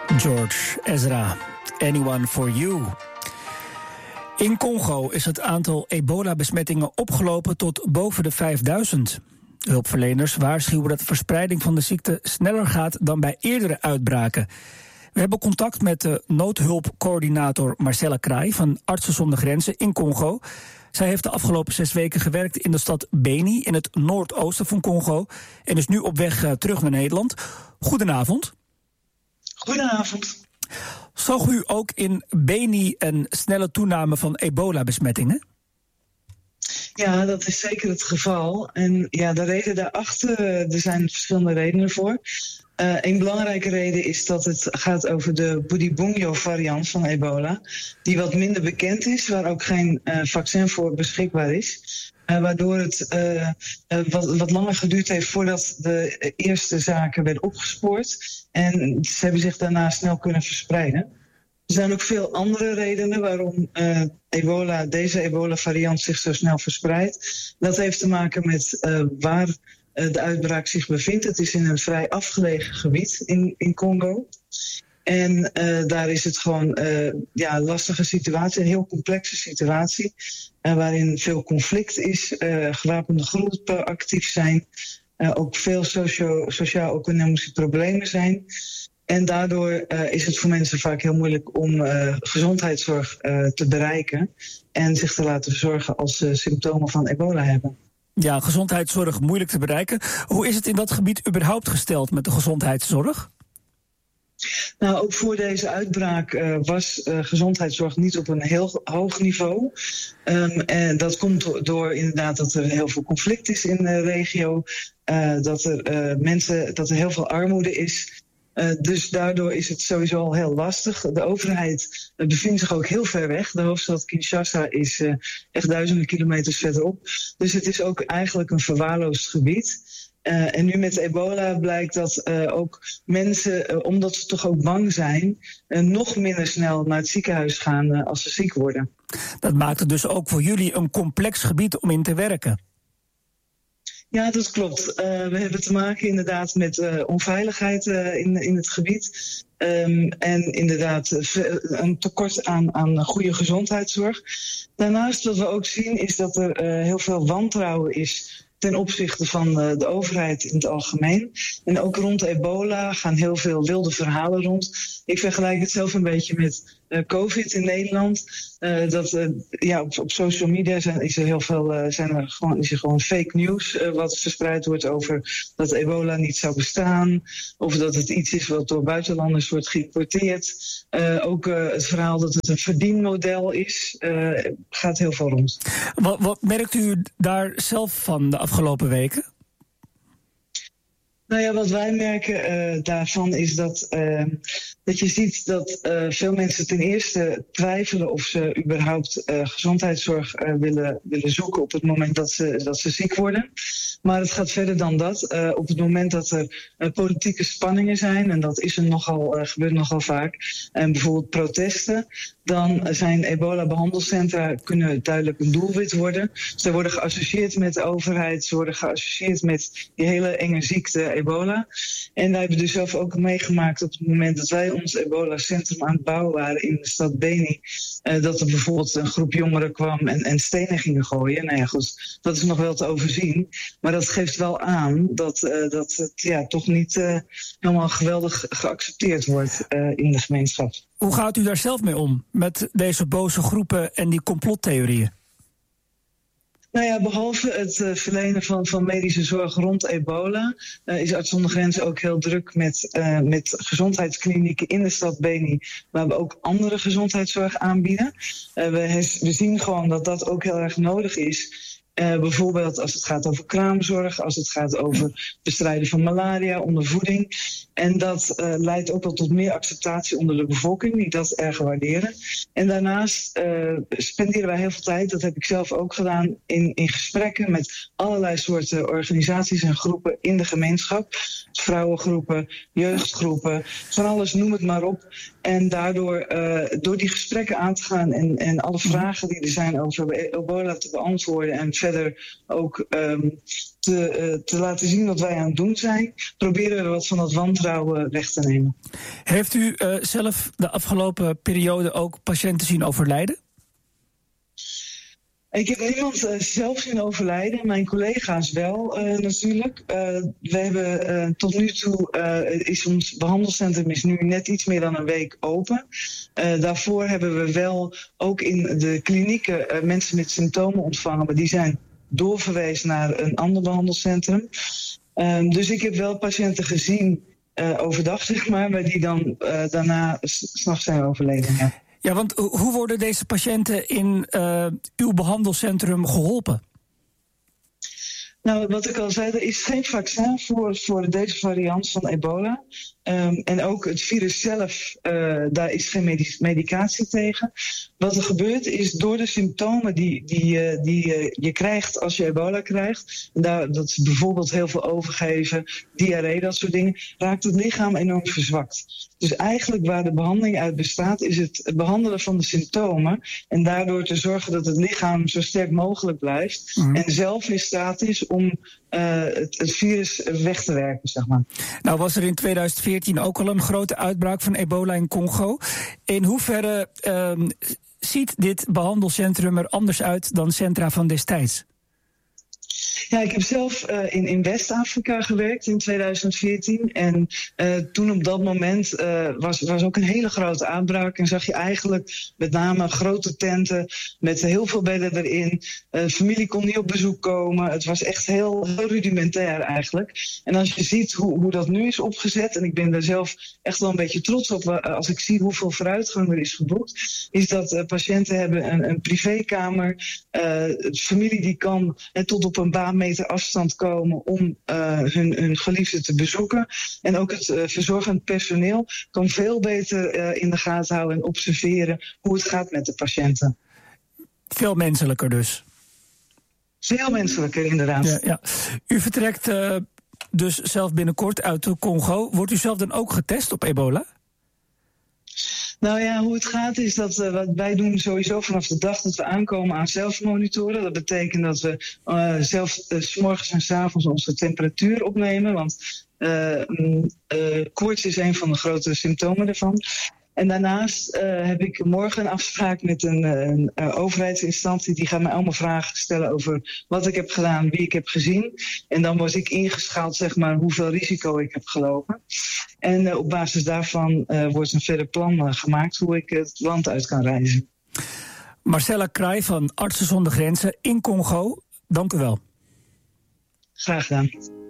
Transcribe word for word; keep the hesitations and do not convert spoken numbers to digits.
George Ezra, Anyone for You. In Congo is het aantal ebola-besmettingen opgelopen tot boven de vijfduizend. Hulpverleners waarschuwen dat de verspreiding van de ziekte sneller gaat dan bij eerdere uitbraken. We hebben contact met de noodhulpcoördinator Marcella Kraai van Artsen zonder Grenzen in Congo. Zij heeft de afgelopen zes weken gewerkt in de stad Beni in het noordoosten van Congo en is nu op weg uh, terug naar Nederland. Goedenavond. Goedenavond. Zag u ook in Beni een snelle toename van ebola-besmettingen? Ja, dat is zeker het geval. En ja, de reden daarachter, er zijn verschillende redenen voor. Uh, een belangrijke reden is dat het gaat over de Bundibugyo-variant van ebola, die wat minder bekend is, waar ook geen uh, vaccin voor beschikbaar is. Uh, waardoor het uh, uh, wat, wat langer geduurd heeft voordat de eerste zaken werden opgespoord. En ze hebben zich daarna snel kunnen verspreiden. Er zijn ook veel andere redenen waarom uh, ebola, deze ebola-variant zich zo snel verspreidt. Dat heeft te maken met uh, waar uh, de uitbraak zich bevindt. Het is in een vrij afgelegen gebied in, in Congo. En uh, daar is het gewoon uh, ja, een lastige situatie, een heel complexe situatie. Uh, waarin veel conflict is, uh, gewapende groepen actief zijn. Uh, ook veel socio- sociaal-economische problemen zijn. En daardoor uh, is het voor mensen vaak heel moeilijk om uh, gezondheidszorg uh, te bereiken en zich te laten verzorgen als ze symptomen van ebola hebben. Ja, gezondheidszorg moeilijk te bereiken. Hoe is het in dat gebied überhaupt gesteld met de gezondheidszorg? Nou, ook voor deze uitbraak uh, was uh, gezondheidszorg niet op een heel hoog niveau. Um, en dat komt door, door inderdaad dat er heel veel conflict is in de regio. Uh, dat er uh, mensen, dat er heel veel armoede is. Uh, dus daardoor is het sowieso al heel lastig. De overheid uh, bevindt zich ook heel ver weg. De hoofdstad Kinshasa is uh, echt duizenden kilometers verderop. Dus het is ook eigenlijk een verwaarloosd gebied. Uh, en nu met ebola blijkt dat uh, ook mensen, uh, omdat ze toch ook bang zijn, uh, nog minder snel naar het ziekenhuis gaan uh, als ze ziek worden. Dat maakt het dus ook voor jullie een complex gebied om in te werken. Ja, dat klopt. Uh, we hebben te maken inderdaad met uh, onveiligheid uh, in, in het gebied. Um, en inderdaad uh, een tekort aan, aan goede gezondheidszorg. Daarnaast wat we ook zien is dat er uh, heel veel wantrouwen is ten opzichte van uh, de overheid in het algemeen. En ook rond ebola gaan heel veel wilde verhalen rond. Ik vergelijk het zelf een beetje met uh, COVID in Nederland. Uh, dat, uh, ja, op, op social media zijn, is er heel veel uh, zijn er gewoon, is er gewoon fake news uh, wat verspreid wordt over dat ebola niet zou bestaan. Of dat het iets is wat door buitenlanders wordt geïmporteerd. Uh, ook uh, het verhaal dat het een verdienmodel is, uh, gaat heel veel rond. Wat, wat merkt u daar zelf van de afgelopen weken? Nou ja, wat wij merken uh, daarvan is dat, uh, dat je ziet dat uh, veel mensen ten eerste twijfelen of ze überhaupt uh, gezondheidszorg uh, willen, willen zoeken op het moment dat ze, dat ze ziek worden. Maar het gaat verder dan dat. Uh, op het moment dat er uh, politieke spanningen zijn, en dat is er nogal, uh, gebeurt nogal vaak, en bijvoorbeeld protesten, dan zijn ebola-behandelcentra kunnen duidelijk een doelwit worden. Ze worden geassocieerd met de overheid, ze worden geassocieerd met die hele enge ziekte ebola. En wij hebben dus zelf ook meegemaakt op het moment dat wij ons ebola-centrum aan het bouwen waren in de stad Beni, uh, dat er bijvoorbeeld een groep jongeren kwam en, en stenen gingen gooien. Nou ja, goed, dat is nog wel te overzien. Maar dat geeft wel aan dat, uh, dat het ja, toch niet uh, helemaal geweldig geaccepteerd wordt uh, in de gemeenschap. Hoe gaat u daar zelf mee om, met deze boze groepen en die complottheorieën? Nou ja, behalve het uh, verlenen van, van medische zorg rond ebola Uh, is Artsen zonder Grenzen ook heel druk met, uh, met gezondheidsklinieken in de stad Beni, waar we ook andere gezondheidszorg aanbieden. Uh, we, hes, we zien gewoon dat dat ook heel erg nodig is. Uh, bijvoorbeeld als het gaat over kraamzorg, als het gaat over bestrijden van malaria, ondervoeding. En dat uh, leidt ook wel tot meer acceptatie onder de bevolking, die dat erg waarderen. En daarnaast uh, spenderen wij heel veel tijd, dat heb ik zelf ook gedaan, in, in gesprekken met allerlei soorten organisaties en groepen in de gemeenschap. Vrouwengroepen, jeugdgroepen, van alles, noem het maar op. En daardoor, uh, door die gesprekken aan te gaan en, en alle vragen die er zijn over ebola te beantwoorden en verder ook um, te, uh, te laten zien wat wij aan het doen zijn, proberen we wat van dat wantrouwen weg te nemen. Heeft u uh, zelf de afgelopen periode ook patiënten zien overlijden? Ik heb niemand uh, zelf zien overlijden, mijn collega's wel uh, natuurlijk. Uh, we hebben uh, tot nu toe, uh, is ons behandelcentrum is nu net iets meer dan een week open. Uh, daarvoor hebben we wel ook in de klinieken uh, mensen met symptomen ontvangen, maar die zijn doorverwezen naar een ander behandelcentrum. Uh, dus ik heb wel patiënten gezien uh, overdag, zeg maar, maar die dan uh, daarna s- 's nachts zijn overleden. Ja. Ja, want hoe worden deze patiënten in uh, uw behandelcentrum geholpen? Nou, wat ik al zei, er is geen vaccin voor, voor deze variant van ebola. Um, en ook het virus zelf, uh, daar is geen medic- medicatie tegen. Wat er gebeurt is door de symptomen die, die, uh, die uh, je krijgt als je ebola krijgt, en daar, dat is bijvoorbeeld heel veel overgeven, diarree, dat soort dingen, raakt het lichaam enorm verzwakt. Dus eigenlijk waar de behandeling uit bestaat is het behandelen van de symptomen en daardoor te zorgen dat het lichaam zo sterk mogelijk blijft mm. en zelf in staat is om uh, het, het virus weg te werken, zeg maar. Nou was er in tweeduizend veertien ook al een grote uitbraak van ebola in Congo. In hoeverre uh, ziet dit behandelcentrum er anders uit dan centra van destijds? Ja, ik heb zelf uh, in, in West-Afrika gewerkt in tweeduizend veertien. En uh, toen op dat moment uh, was, was ook een hele grote uitbraak. En zag je eigenlijk met name grote tenten met heel veel bedden erin. Uh, familie kon niet op bezoek komen. Het was echt heel, heel rudimentair eigenlijk. En als je ziet hoe, hoe dat nu is opgezet, en ik ben daar zelf echt wel een beetje trots op als ik zie hoeveel vooruitgang er is geboekt, is dat uh, patiënten hebben een, een privékamer. Uh, familie die kan uh, tot op een baan meter afstand komen om uh, hun, hun geliefde te bezoeken. En ook het uh, verzorgend personeel kan veel beter uh, in de gaten houden en observeren hoe het gaat met de patiënten. Veel menselijker dus. Veel menselijker, inderdaad. Ja, ja. U vertrekt uh, dus zelf binnenkort uit de Congo. Wordt u zelf dan ook getest op ebola? Nou ja, hoe het gaat is dat uh, wat wij doen sowieso vanaf de dag dat we aankomen aan zelfmonitoren. Dat betekent dat we uh, zelf uh, 's morgens en 's avonds onze temperatuur opnemen. Want uh, uh, koorts is een van de grote symptomen daarvan. En daarnaast uh, heb ik morgen een afspraak met een, een, een overheidsinstantie. Die gaat mij allemaal vragen stellen over wat ik heb gedaan, wie ik heb gezien. En dan word ik ingeschaald, zeg maar, hoeveel risico ik heb gelopen. En uh, op basis daarvan uh, wordt een verder plan uh, gemaakt hoe ik het land uit kan reizen. Marcella Kraai van Artsen zonder Grenzen in Congo, dank u wel. Graag gedaan.